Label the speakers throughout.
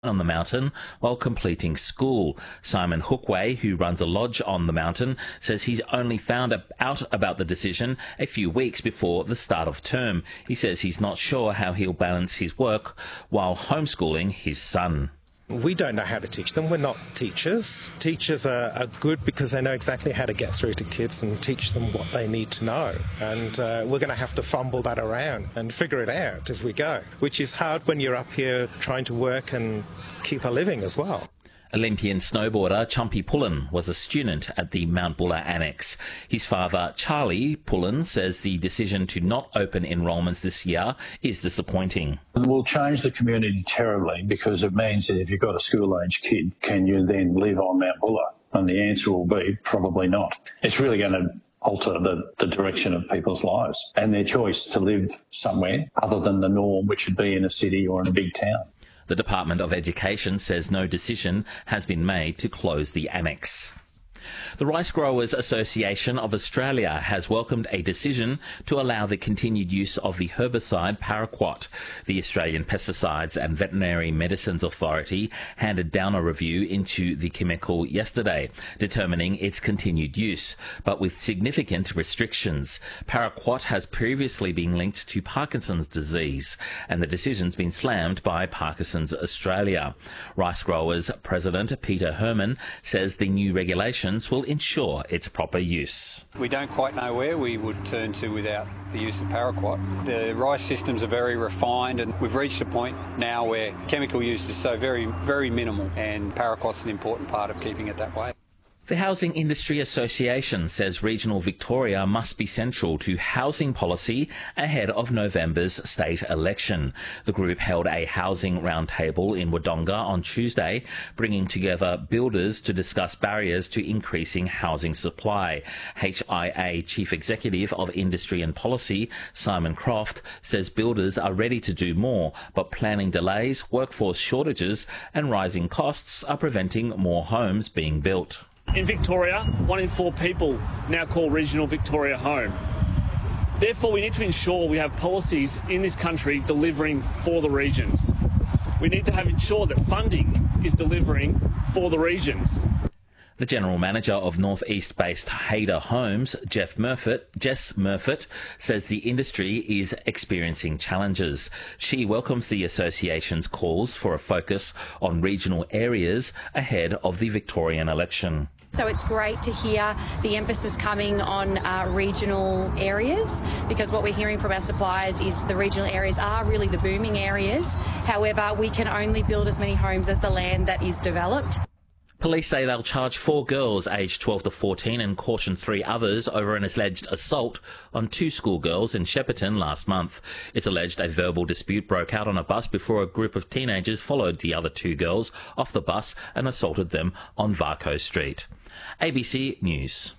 Speaker 1: on the mountain while completing school. Simon Hookway, who runs a lodge on the mountain, says he's only found out about the decision a few weeks before the start of term. He says he's not sure how he'll balance his work while homeschooling his son.
Speaker 2: We don't know how to teach them. We're not teachers. Teachers are good because they know exactly how to get through to kids and teach them what they need to know. And we're going to have to fumble that around and figure it out as we go, which is hard when you're up here trying to work and keep a living as well.
Speaker 1: Olympian snowboarder Chumpy Pullen was a student at the Mount Buller Annex. His father, Charlie Pullen, says the decision to not open enrolments this year is disappointing.
Speaker 3: It will change the community terribly because it means that if you've got a school-age kid, can you then live on Mount Buller? And the answer will be probably not. It's really going to alter the direction of people's lives and their choice to live somewhere other than the norm, which would be in a city or in a big town.
Speaker 1: The Department of Education says no decision has been made to close the annex. The Rice Growers Association of Australia has welcomed a decision to allow the continued use of the herbicide paraquat. The Australian Pesticides and Veterinary Medicines Authority handed down a review into the chemical yesterday, determining its continued use, but with significant restrictions. Paraquat has previously been linked to Parkinson's disease, and the decision's been slammed by Parkinson's Australia. Rice Growers President Peter Herman says the new regulations will ensure its proper use.
Speaker 4: We don't quite know where we would turn to without the use of paraquat. The rice systems are very refined and we've reached a point now where chemical use is so very, very minimal, and paraquat's an important part of keeping it that way.
Speaker 1: The Housing Industry Association says regional Victoria must be central to housing policy ahead of November's state election. The group held a housing roundtable in Wodonga on Tuesday, bringing together builders to discuss barriers to increasing housing supply. HIA Chief Executive of Industry and Policy, Simon Croft, says builders are ready to do more, but planning delays, workforce shortages and rising costs are preventing more homes being built.
Speaker 5: In Victoria, 1 in 4 people now call regional Victoria home. Therefore, we need to ensure we have policies in this country delivering for the regions. We need to ensure that funding is delivering for the regions.
Speaker 1: The General Manager of North-East-based Hader Homes, Jess Murfitt, says the industry is experiencing challenges. She welcomes the association's calls for a focus on regional areas ahead of the Victorian election.
Speaker 6: So it's great to hear the emphasis coming on regional areas, because what we're hearing from our suppliers is the regional areas are really the booming areas. However, we can only build as many homes as the land that is developed.
Speaker 1: Police say they'll charge 4 girls aged 12 to 14 and caution 3 others over an alleged assault on 2 schoolgirls in Shepparton last month. It's alleged a verbal dispute broke out on a bus before a group of teenagers followed the other 2 girls off the bus and assaulted them on Varco Street. ABC News.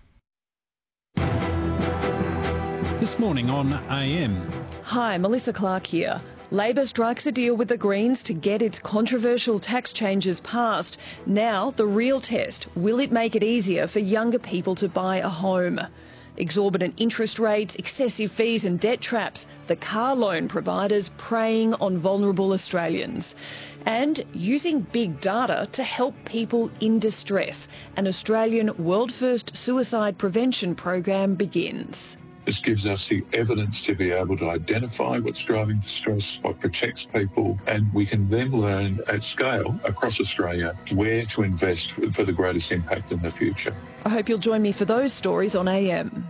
Speaker 7: This morning on AM.
Speaker 8: Hi, Melissa Clark here. Labor strikes a deal with the Greens to get its controversial tax changes passed. Now, the real test, will it make it easier for younger people to buy a home? Exorbitant interest rates, excessive fees and debt traps, the car loan providers preying on vulnerable Australians. And using big data to help people in distress. An Australian world-first suicide prevention program begins.
Speaker 9: This gives us the evidence to be able to identify what's driving distress, what protects people, and we can then learn at scale across Australia where to invest for the greatest impact in the future.
Speaker 8: I hope you'll join me for those stories on AM.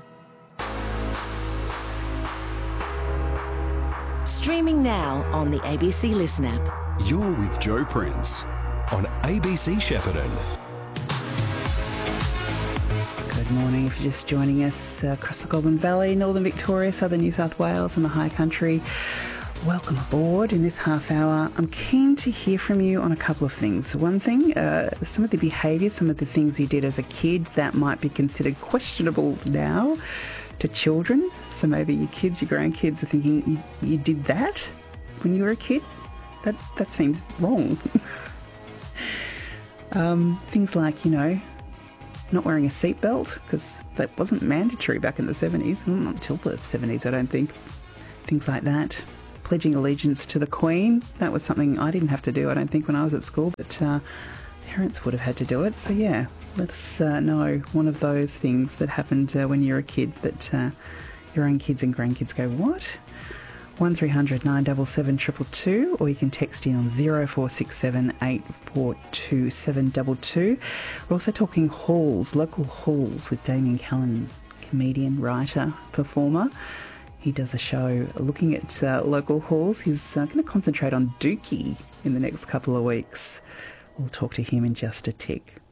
Speaker 10: Streaming now on the ABC Listen app.
Speaker 11: You're with Joe Prince on ABC Shepparton.
Speaker 12: Good morning. If you're just joining us across the Goulburn Valley, Northern Victoria, Southern New South Wales and the High Country, welcome aboard in this half hour. I'm keen to hear from you on a couple of things. One thing, some of the behaviours, some of the things you did as a kid that might be considered questionable now to children. So maybe your kids, your grandkids are thinking, you did that when you were a kid? That seems wrong. Things like, not wearing a seatbelt, because that wasn't mandatory back in the 70s, not until the 70s, I don't think. Things like that. pledging allegiance to the Queen. That was something I didn't have to do, I don't think, when I was at school, but parents would have had to do it. So yeah, let us know one of those things that happened when you were a kid that your own kids and grandkids go, what? 1300 977 222, or you can text in on 0467 842 722. We're also talking halls, local halls, with Damien Callan, comedian, writer, performer. He does a show looking at local halls. He's going to concentrate on Dookie in the next couple of weeks. We'll talk to him in just a tick.